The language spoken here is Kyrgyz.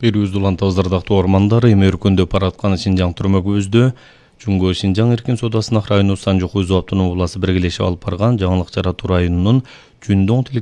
Элибизди улантабыз ардактуу ормандар, эми өркүндөп бараткан Шинжаң түрмөгүбүздө Жумго Шинжаң эркин соодасына району Санжу Куйзу автономия ууласы биргелешип алып барган жаңылык жаратуу районунун Жүндоң